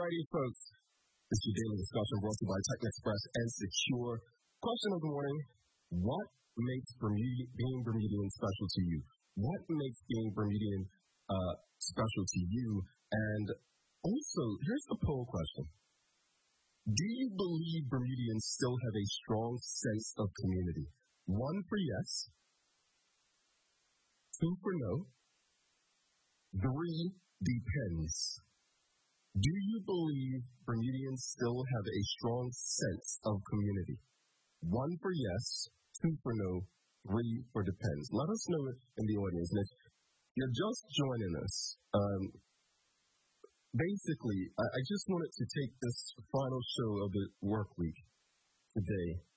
Alrighty, folks. This is your daily discussion brought to you by Tech Express and Secure. Question of the morning: what makes being Bermudian special to you? What makes being Bermudian special to you? And also, here's the poll question: do you believe Bermudians still have a strong sense of community? 1 for yes, 2 for no, 3 depends. Do you believe Bermudians still have a strong sense of community? 1 for yes, 2 for no, 3 for depends. Let us know in the audience. And if you're just joining us, basically, I just wanted to take this final show of the work week today